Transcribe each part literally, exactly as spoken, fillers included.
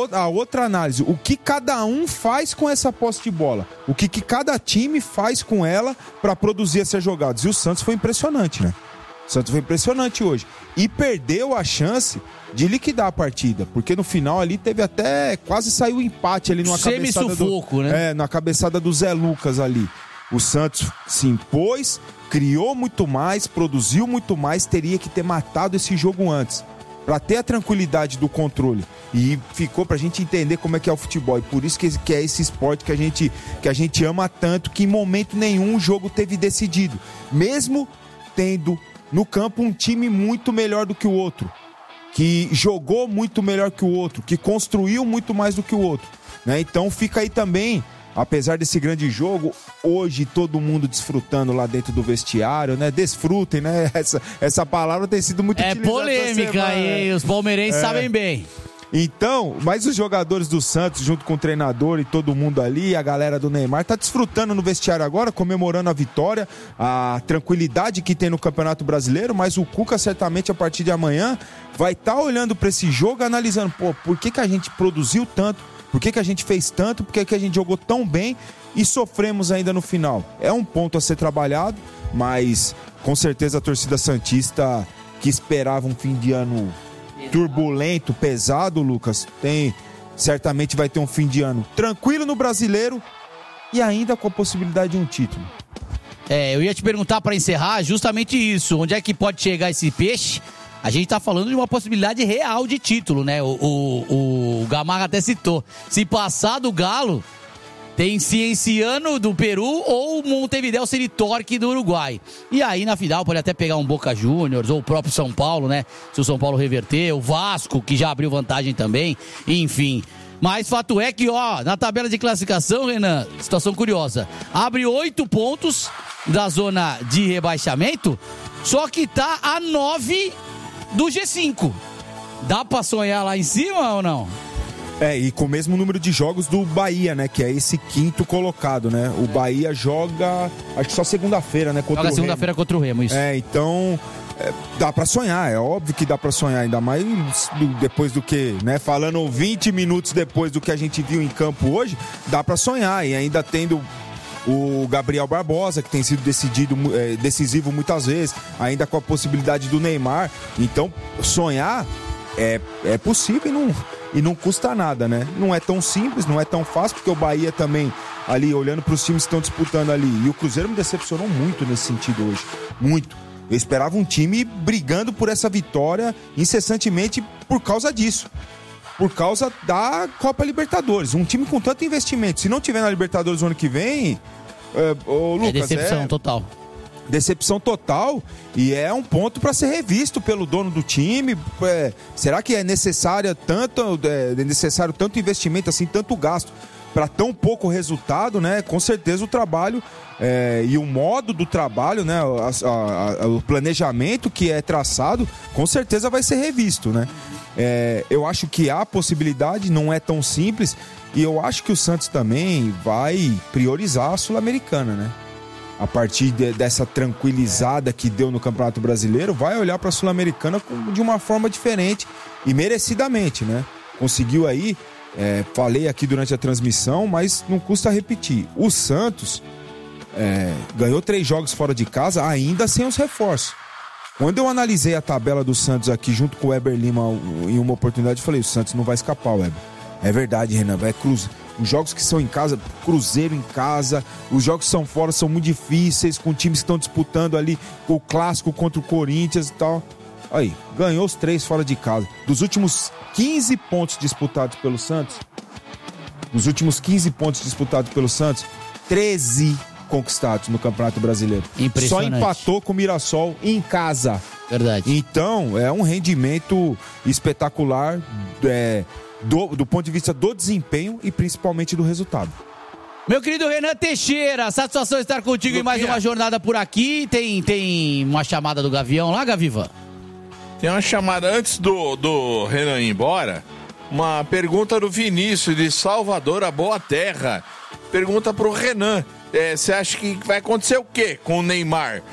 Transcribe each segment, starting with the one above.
a outra análise, o que cada um faz com essa posse de bola, o que, que cada time faz com ela para produzir essas jogadas. E o Santos foi impressionante, né? O Santos foi impressionante hoje. E perdeu a chance de liquidar a partida, porque no final ali teve até, quase saiu o empate ali numa cabeçada Semi-sufoco, do, né? É, na cabeçada do Zé Lucas ali. O Santos se impôs, criou muito mais, produziu muito mais, teria que ter matado esse jogo antes, para ter a tranquilidade do controle. E ficou pra gente entender como é que é o futebol. E por isso que, que é esse esporte que a, gente, que a gente ama tanto, que em momento nenhum o jogo teve decidido. Mesmo tendo no campo um time muito melhor do que o outro, que jogou muito melhor que o outro, que construiu muito mais do que o outro, né? Então fica aí também, apesar desse grande jogo, hoje todo mundo desfrutando lá dentro do vestiário, né? Desfrutem, né? Essa, essa palavra tem sido muito é utilizada. É polêmica aí, os palmeirenses é. sabem bem. Então, mas os jogadores do Santos, junto com o treinador e todo mundo ali, a galera do Neymar, tá desfrutando no vestiário agora, comemorando a vitória, a tranquilidade que tem no Campeonato Brasileiro, mas o Cuca certamente a partir de amanhã vai estar tá olhando para esse jogo, analisando, pô, por que que a gente produziu tanto, por que que a gente fez tanto, por que que a gente jogou tão bem e sofremos ainda no final. É um ponto a ser trabalhado, mas com certeza a torcida santista que esperava um fim de ano turbulento, pesado, Lucas, tem, certamente vai ter um fim de ano tranquilo no Brasileiro e ainda com a possibilidade de um título. É, eu ia te perguntar para encerrar justamente isso, onde é que pode chegar esse peixe? A gente tá falando de uma possibilidade real de título, né? O, o, o Gamarra até citou, se passar do Galo, tem Cienciano do Peru ou Montevideo City Torque do Uruguai. E aí na final pode até pegar um Boca Juniors ou o próprio São Paulo, né? Se o São Paulo reverter, o Vasco, que já abriu vantagem também, enfim. Mas fato é que, ó, na tabela de classificação, Renan, situação curiosa. Abre oito pontos da zona de rebaixamento, só que tá a nove do G cinco. Dá pra sonhar lá em cima ou não? É, e com o mesmo número de jogos do Bahia, né? Que é esse quinto colocado, né? O Bahia joga, acho que só segunda-feira, né? Contra joga o segunda-feira Remo. contra o Remo, isso. É, então é, dá pra sonhar, é óbvio que dá pra sonhar, ainda mais depois do que, né? Falando vinte minutos depois do que a gente viu em campo hoje, dá pra sonhar. E ainda tendo o Gabriel Barbosa, que tem sido decidido, é, decisivo muitas vezes, ainda com a possibilidade do Neymar. Então, sonhar é, é possível e não... E não custa nada, né? Não é tão simples, não é tão fácil, porque o Bahia também, ali, olhando para os times que estão disputando ali. E o Cruzeiro me decepcionou muito nesse sentido hoje. Muito. Eu esperava um time brigando por essa vitória incessantemente por causa disso. Por causa da Copa Libertadores. Um time com tanto investimento. Se não tiver na Libertadores no ano que vem... É, ô, Lucas, é decepção é... total. Decepção total, e é um ponto para ser revisto pelo dono do time. É, será que é necessário tanto, é necessário tanto investimento assim, tanto gasto para tão pouco resultado, né? Com certeza o trabalho é, e o modo do trabalho, né? A, a, a, o planejamento que é traçado, com certeza vai ser revisto, né? É, eu acho que há possibilidade, não é tão simples, e eu acho que o Santos também vai priorizar a Sul-Americana, né? A partir de, dessa tranquilizada que deu no Campeonato Brasileiro, vai olhar para a Sul-Americana de uma forma diferente e merecidamente, né? Conseguiu aí, é, falei aqui durante a transmissão, mas não custa repetir. O Santos é, ganhou três jogos fora de casa, ainda sem os reforços. Quando eu analisei a tabela do Santos aqui junto com o Weber Lima em uma oportunidade, eu falei, o Santos não vai escapar, Weber. É verdade, Renan, vai cruzar. Os jogos que são em casa, Cruzeiro em casa, os jogos que são fora são muito difíceis, com times que estão disputando ali o clássico contra o Corinthians e tal. Aí, ganhou os três fora de casa. Dos últimos quinze pontos disputados pelo Santos, dos últimos quinze pontos disputados pelo Santos, treze conquistados no Campeonato Brasileiro. Só empatou com o Mirassol em casa. Verdade. Então, é um rendimento espetacular, é... Do, do ponto de vista do desempenho e principalmente do resultado. Meu querido Renan Teixeira, satisfação estar contigo do em mais uma jornada por aqui. Tem, tem uma chamada do Gavião lá, Gaviva? Tem uma chamada antes do, do Renan ir embora. Uma pergunta do Vinícius de Salvador, a Boa Terra. Pergunta pro Renan, você é, acha que vai acontecer o quê com o Neymar?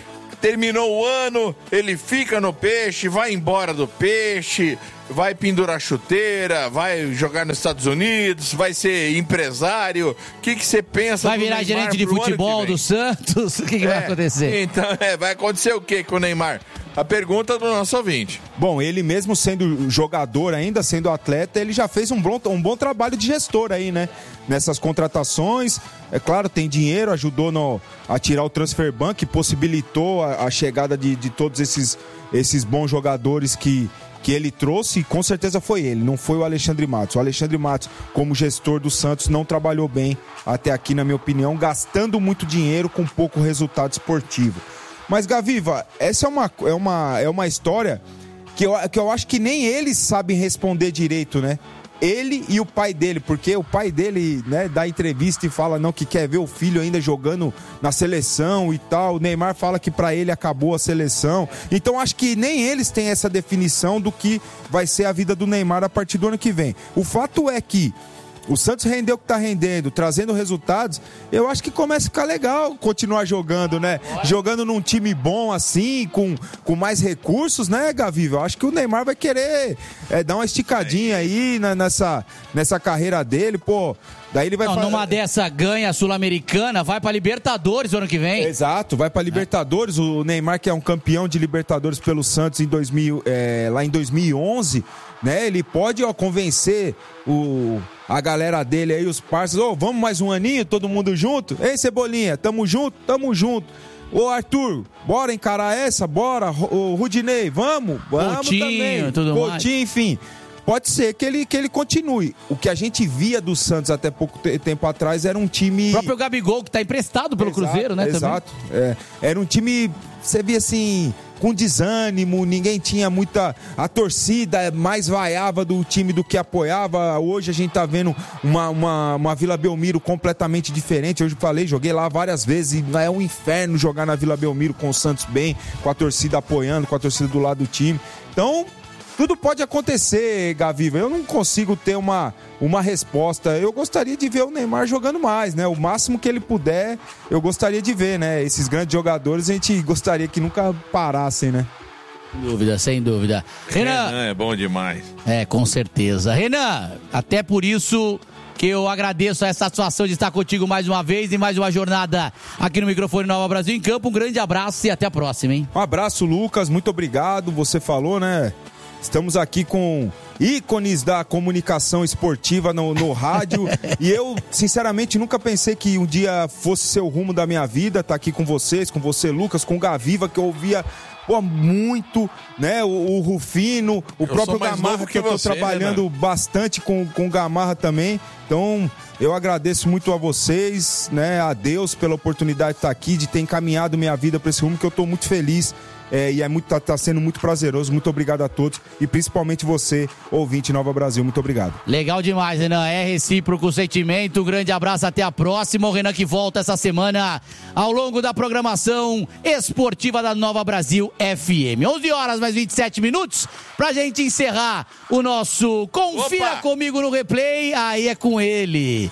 terminou o ano, ele fica no Peixe, vai embora do Peixe, vai pendurar chuteira, vai jogar nos Estados Unidos, vai ser empresário. O que que você pensa? Vai virar gerente de futebol do Santos? O que, que é, vai acontecer? Então, é, vai acontecer o que com o Neymar? A pergunta do nosso ouvinte. Bom, ele mesmo sendo jogador ainda, sendo atleta, ele já fez um bom, um bom trabalho de gestor aí, né? Nessas contratações. É claro, tem dinheiro, ajudou no, a tirar o transfer ban, que possibilitou a, a chegada de, de todos esses, esses bons jogadores que, que ele trouxe, e com certeza foi ele, não foi o Alexandre Matos. O Alexandre Matos, como gestor do Santos, não trabalhou bem até aqui, na minha opinião, gastando muito dinheiro com pouco resultado esportivo. Mas, Gaviva, essa é uma, é uma, é uma história que eu, que eu acho que nem eles sabem responder direito, né? Ele e o pai dele, porque o pai dele, né, dá entrevista e fala não, que quer ver o filho ainda jogando na seleção e tal. O Neymar fala que pra ele acabou a seleção. Então acho que nem eles têm essa definição do que vai ser a vida do Neymar a partir do ano que vem. O fato é que o Santos rendeu o que tá rendendo, trazendo resultados. Eu acho que começa a ficar legal continuar jogando, né? Jogando num time bom assim, com, com mais recursos, né, Gaviva? Eu acho que o Neymar vai querer é, dar uma esticadinha aí na, nessa, nessa carreira dele, pô. Daí ele vai não, fazer... Numa dessa ganha a Sul-Americana, vai pra Libertadores ano que vem. Exato, vai pra Libertadores. O Neymar, que é um campeão de Libertadores pelo Santos em dois mil, é, lá em dois mil e onze, né? Ele pode, ó, convencer o, a galera dele aí, os parceiros. Ô, vamos mais um aninho, todo mundo junto? Ei, Cebolinha, tamo junto? Tamo junto. Ô, Arthur, bora encarar essa? Bora. O Rudinei, vamos? Vamos Coutinho, também. tudo Coutinho, mais. enfim. Pode ser que ele, que ele continue. O que a gente via do Santos até pouco te- tempo atrás era um time... O próprio Gabigol, que tá emprestado pelo Exato, Cruzeiro, né? Exato. É, era um time, você via assim, com desânimo, ninguém tinha muita... A torcida mais vaiava do time do que apoiava. Hoje a gente tá vendo uma, uma, uma Vila Belmiro completamente diferente. Hoje eu falei, joguei lá várias vezes e é um inferno jogar na Vila Belmiro com o Santos bem, com a torcida apoiando, com a torcida do lado do time. Então... Tudo pode acontecer, Gaviva. Eu não consigo ter uma, uma resposta. Eu gostaria de ver o Neymar jogando mais, né? O máximo que ele puder, eu gostaria de ver, né? Esses grandes jogadores, a gente gostaria que nunca parassem, né? Sem dúvida, sem dúvida. Renan... Renan é bom demais. É, com certeza. Renan, até por isso... que eu agradeço a satisfação de estar contigo mais uma vez em mais uma jornada aqui no microfone Nova Brasil em Campo. Um grande abraço e até a próxima, hein? Um abraço, Lucas. Muito obrigado. Você falou, né? Estamos aqui com ícones da comunicação esportiva no, no rádio. E eu, sinceramente, nunca pensei que um dia fosse ser o rumo da minha vida. Estar aqui com vocês, com você, Lucas, com o Gaviva, que eu ouvia... Pô, muito, né? O, o Rufino, o eu próprio Gamarra, que, que eu tô você, trabalhando né, bastante com, com o Gamarra também. Então, eu agradeço muito a vocês, né? A Deus pela oportunidade de estar aqui, de ter encaminhado minha vida para esse rumo, que eu tô muito feliz. É, e é muito, tá, tá sendo muito prazeroso. Muito obrigado a todos e principalmente você, ouvinte Nova Brasil. Muito obrigado. Legal demais, Renan. É recíproco o sentimento. Um grande abraço, até a próxima. O Renan que volta essa semana ao longo da programação esportiva da Nova Brasil F M. onze horas mais vinte e sete minutos pra gente encerrar o nosso Confira Opa! Comigo no Replay. Aí é com ele.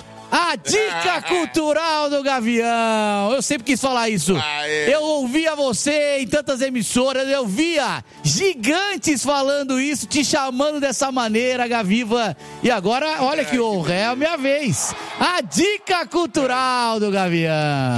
A dica cultural do Gavião. Eu sempre quis falar isso. Eu ouvia você em tantas emissoras, eu via gigantes falando isso, te chamando dessa maneira, Gaviva. E agora, olha que honra, é a minha vez. A dica cultural do Gavião.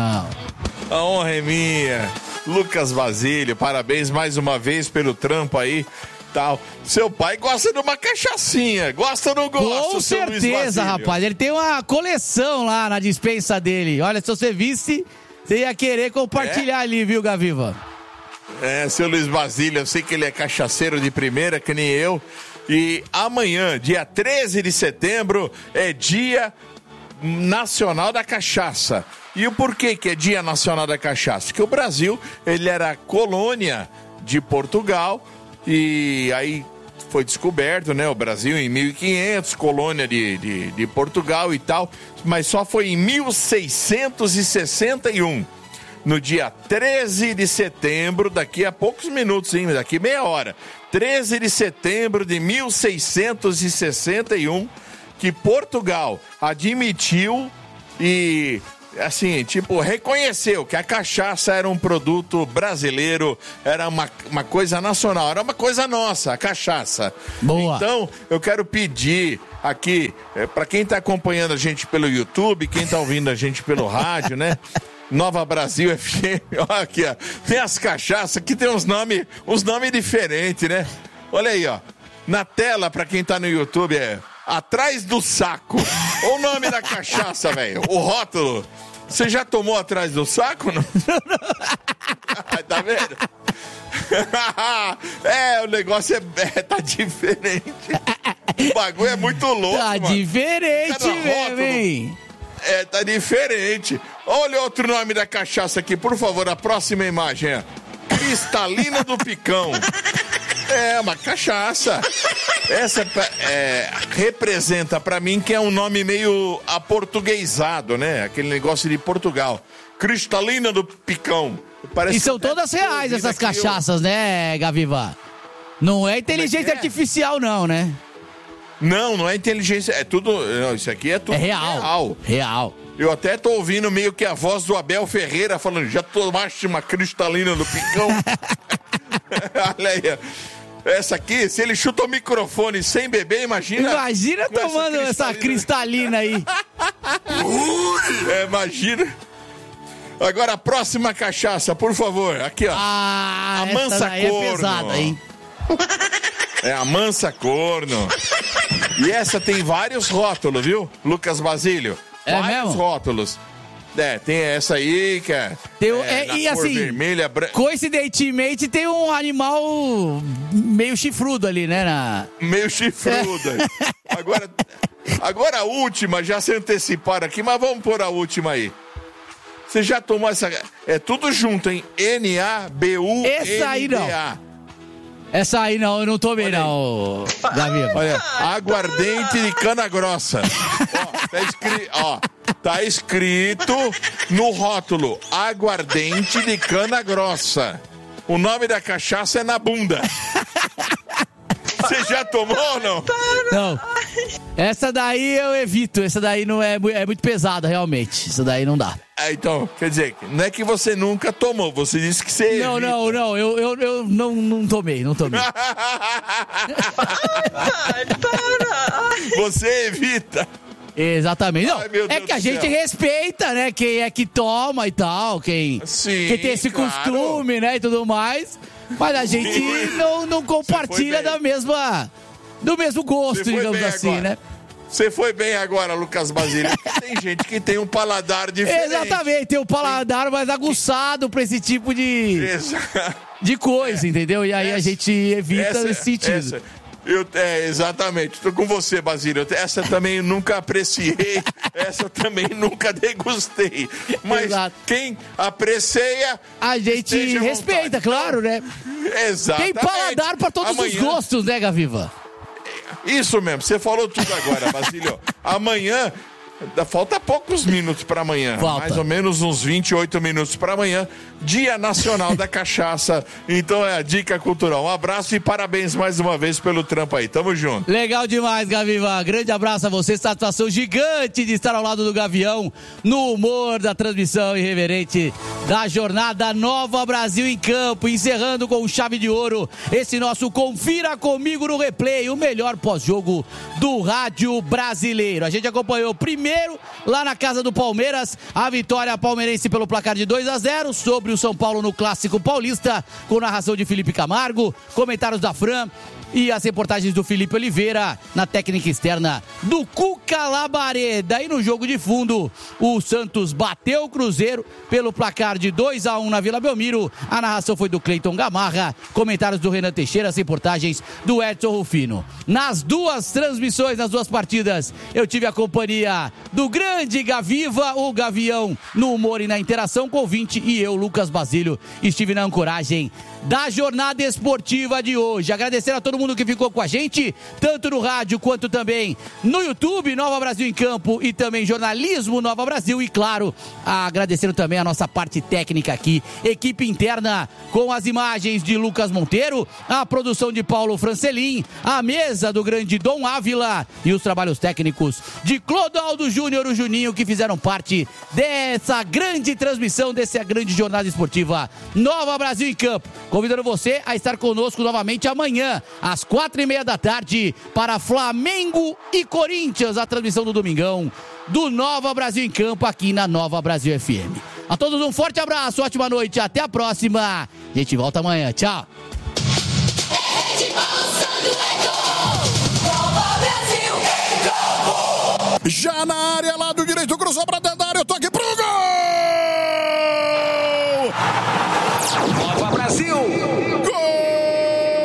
A honra é minha. Lucas Basílio, parabéns mais uma vez pelo trampo aí. Tal. Seu pai gosta de uma cachaçinha, gosta ou não gosta? Com certeza, rapaz, ele tem uma coleção lá na dispensa dele. Olha, se você visse, você ia querer compartilhar é? ali, viu, Gaviva? É, seu Luiz Basílio, eu sei que ele é cachaceiro de primeira, que nem eu. E amanhã, dia treze de setembro, é Dia Nacional da Cachaça. E o porquê que é Dia Nacional da Cachaça? Porque o Brasil, ele era colônia de Portugal. E aí foi descoberto, né, o Brasil em mil e quinhentos, colônia de, de, de Portugal e tal, mas só foi em mil seiscentos e sessenta e um, no dia treze de setembro, daqui a poucos minutos, hein, daqui meia hora, treze de setembro de mil seiscentos e sessenta e um, que Portugal admitiu e assim, tipo, reconheceu que a cachaça era um produto brasileiro, era uma, uma coisa nacional, era uma coisa nossa, a cachaça. Boa. Então, eu quero pedir aqui, é, para quem tá acompanhando a gente pelo YouTube, quem tá ouvindo a gente pelo rádio, né? Nova Brasil F M, olha aqui, ó. Tem as cachaças que tem uns nomes uns nome diferentes, né? Olha aí, ó. Na tela, pra quem tá no YouTube, é Atrás do Saco. Olha o nome da cachaça, velho. O rótulo. Você já tomou Atrás do Saco? Não? Tá vendo? É, o negócio é, é, tá diferente. O bagulho é muito louco, Tá mano. diferente Cada mesmo, rótulo. hein? É, tá diferente. Olha outro nome da cachaça aqui, por favor, a próxima imagem. É Cristalina do Picão. É, uma cachaça. Essa é, representa pra mim que é um nome meio aportuguesado, né? Aquele negócio de Portugal. Cristalina do Picão. Parece E são todas reais essas cachaças, né, Gaviva? Não é inteligência é? artificial, não, né? Não, não é inteligência. É tudo. Não, isso aqui é tudo É real. real. Real. Eu até tô ouvindo meio que a voz do Abel Ferreira falando, já tomaste uma cristalina do Picão? Olha aí, ó. Essa aqui, se ele chuta o microfone sem beber, imagina... Imagina tomando essa cristalina, essa cristalina aí. É, imagina. Agora a próxima cachaça, por favor. Aqui, ó. Ah, a mansa essa daí corno. é pesada, hein? É a mansa corno. E essa tem vários rótulos, viu, Lucas Basílio? É vários mesmo? rótulos. É, tem essa aí que é, Tem, o- é é, na e cor assim, vermelha, branca. coincidentemente tem um animal meio chifrudo ali, né? Na... Meio chifruda. Agora, agora a última, já se anteciparam aqui, mas vamos pôr a última aí. Você já tomou essa... É tudo junto, hein? N A B U N D A. Essa aí não. Essa aí não, eu não tomei Olha aí. não, Gaviva. Olha, aguardente de cana grossa. Ó, tá, escri... Ó, tá escrito no rótulo, aguardente de cana grossa. O nome da cachaça é na bunda. Você já tomou ou não? Não. Essa daí eu evito, essa daí não é, mu- é muito pesada, realmente. Isso daí não dá. Ah, então, quer dizer, não é que você nunca tomou, você disse que você Não, evita. não, não, eu, eu, eu não, não tomei, não tomei. Você evita. Exatamente. Não, Ai, meu é Deus que a do gente céu. respeita, né? Quem é que toma e tal, quem, Sim, quem tem esse claro. costume, né? E tudo mais. Mas a gente não, não compartilha Você foi bem. da mesma, do mesmo gosto, Você foi digamos bem assim, agora. né? Você foi bem agora, Lucas Basílio. Tem gente que tem um paladar diferente. Exatamente, tem o paladar mais aguçado pra esse tipo de, Exa- de coisa, entendeu? E aí a Essa- gente evita essa- nesse sentido. essa- eu, é, exatamente. Tô com você, Basílio. Essa também nunca apreciei. Essa também nunca degustei. Mas Exato. quem aprecia... A gente esteja à respeita, vontade. claro, né? Exatamente. Tem paladar pra todos Amanhã- os gostos, né, Gaviva? Isso mesmo, você falou tudo agora, Basílio. Amanhã, falta poucos minutos para amanhã. Falta. Mais ou menos uns vinte e oito minutos para amanhã. Dia Nacional da Cachaça. Então é a dica cultural. Um abraço e parabéns mais uma vez pelo trampo aí. Tamo junto. Legal demais, Gaviva. Grande abraço a você. Satisfação gigante de estar ao lado do Gavião no humor da transmissão irreverente da jornada Nova Brasil em Campo. Encerrando com chave de ouro esse nosso Confira Comigo no Replay, o melhor pós-jogo do rádio brasileiro. A gente acompanhou primeiro lá na casa do Palmeiras a vitória palmeirense pelo placar de dois a zero sobre o São Paulo no Clássico Paulista, com narração de Felipe Camargo, comentários da Fran e as reportagens do Felipe Oliveira na técnica externa do Cuca Labareda. E no jogo de fundo, o Santos bateu o Cruzeiro pelo placar de dois a um na Vila Belmiro. A narração foi do Cleiton Gamarra, comentários do Renan Teixeira, as reportagens do Edson Rufino. Nas duas transmissões, nas duas partidas, eu tive a companhia do grande Gaviva, o Gavião, no humor e na interação com o ouvinte, e eu, Lucas Basílio, estive na ancoragem da jornada esportiva de hoje. Agradecer a todo mundo que ficou com a gente, tanto no rádio quanto também no YouTube, Nova Brasil em Campo e também Jornalismo Nova Brasil. E claro, agradecendo também a nossa parte técnica aqui, equipe interna com as imagens de Lucas Monteiro, a produção de Paulo Francelin, a mesa do grande Dom Ávila e os trabalhos técnicos de Clodoaldo Júnior, o Juninho, que fizeram parte dessa grande transmissão, dessa grande jornada esportiva Nova Brasil em Campo. Convidando você a estar conosco novamente amanhã, às quatro e meia da tarde, para Flamengo e Corinthians, a transmissão do Domingão do Nova Brasil em Campo, aqui na Nova Brasil F M. A todos um forte abraço, ótima noite, até a próxima. A gente volta amanhã, tchau. Já na área, lado direito, cruzou para dentro.